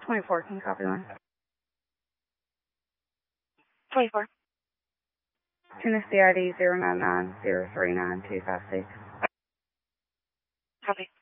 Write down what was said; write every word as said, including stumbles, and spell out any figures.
twenty-four, can you copy that? twenty-four. Tennessee I D zero nine nine zero three nine two five six. Copy.